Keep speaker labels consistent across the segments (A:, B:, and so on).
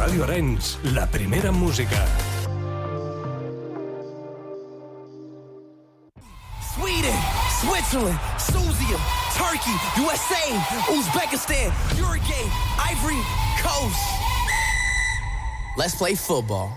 A: Ràdio Arenys, la primera música.
B: Sweden, Switzerland, Susia, Turkey, USA, Uzbekistan, Uruguay, Ivory Coast. Let's play football.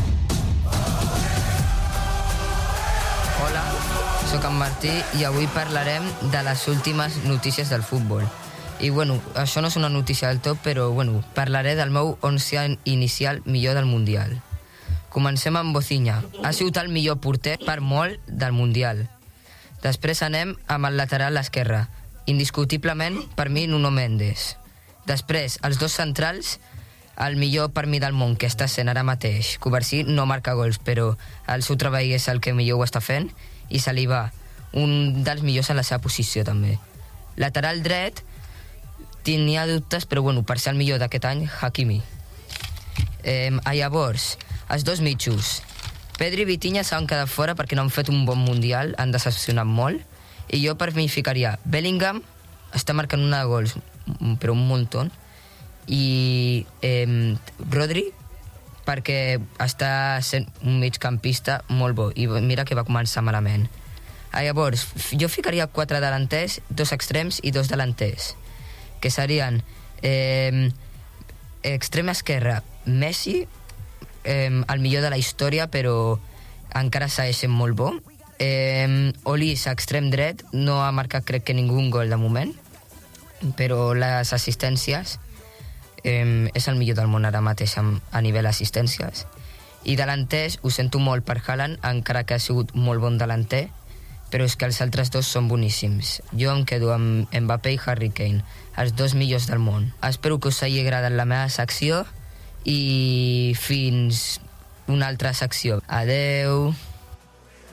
C: Hola, sóc en Martí i avui parlarem de les últimes notícies del futbol. I això no és una notícia del tot, però parlaré del meu 11 inicial millor del Mundial. Comencem amb Bocinha. Ha sigut el millor porter per molt del Mundial. Després anem amb el lateral esquerre. Indiscutiblement, per mi, Nuno Mendes. Després, els dos centrals, el millor per mi del món que està sent ara mateix. Covarsí no marca gols, però el seu treball és el que millor ho està fent, i se li va un dels millors en la seva posició també. Lateral dret, tenia dubtes, però per ser el millor d'aquest any, Hakimi. Llavors, els dos mitjos. Pedri i Vitinha s'han quedat fora perquè no han fet un bon Mundial, han decepcionat molt, i jo per mi ficaria Bellingham, està marcant una de gols, però un muntó, i Rodri, perquè està sent un migcampista molt bo, i mira que va començar malament. Llavors, jo ficaria 4 delanters, 2 extrems i 2 delanters, que serien extrem esquerre, Messi, el millor de la història, però encara segueix sent molt bo. Olís, extrem dret, no ha marcat crec que ningú gol de moment, però les assistències és el millor del món ara mateix a nivell assistències. I delanters, ho sento molt per Haaland, encara que ha sigut molt bon delanter, però és que els altres dos són boníssims. Jo em quedo amb Mbappé i Harry Kane, els dos millors del món. Espero que us hagi agradat la meva secció i fins una altra secció. Adeu!